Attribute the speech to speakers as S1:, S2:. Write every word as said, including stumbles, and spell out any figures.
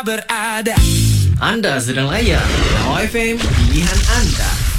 S1: berada. Anda sedang layan Now F M, pilihan anda.